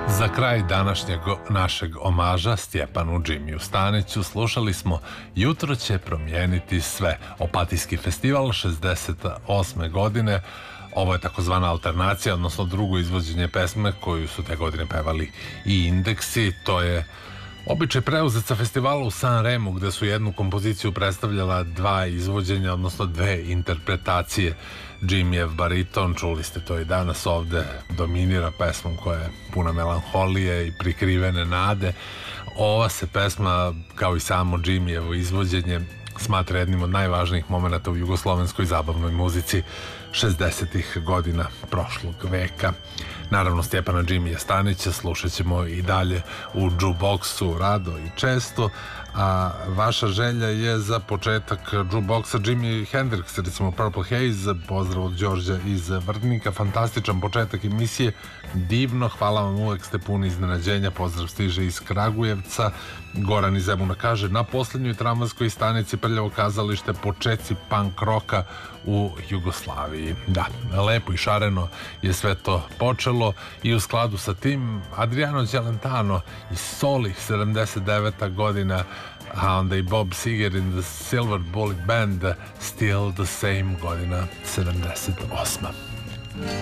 Za kraj današnjeg našeg omaža Stjepanu Džimiju Staniću slušali smo Jutro će promijeniti sve, Opatijski festival 68. godine. Ovo je takozvana alternacija, odnosno drugo izvođenje pesme koju su te godine pevali i Indeksi. To je običaj preuzet sa festivala u San Remu, gde su jednu kompoziciju predstavljala dva izvođenja, odnosno dve interpretacije. Džimijev bariton, čuli ste to i danas ovde, dominira pesmom koja je puna melanholije i prikrivene nade. Ova se pesma, kao i samo Džimijevo izvođenje, smatra jednim od najvažnijih momenata u jugoslovenskoj zabavnoj muzici 60-ih godina prošlog veka. Naravno, Stjepana Džimija Stanića slušat ćemo i dalje u jukeboxu rado i često, a vaša želja je za početak jukeboxa Jimi Hendrix, recimo Purple Haze. Pozdrav od Đorđa iz Vrdnika, fantastičan početak emisije, divno, hvala vam, uvek ste puni iznenađenja. Pozdrav stiže iz Kragujevca. Goran iz Zemuna kaže: na poslednjoj tramvajskoj stanici Prljavo kazalište, počeci punk roka u Jugoslaviji. Da, lepo i šareno je sve to počelo i u skladu sa tim Adriano Celentano i Soli 79. godina, a onda i Bob Seger in the Silver Bullet Band, Still the Same, godina 78.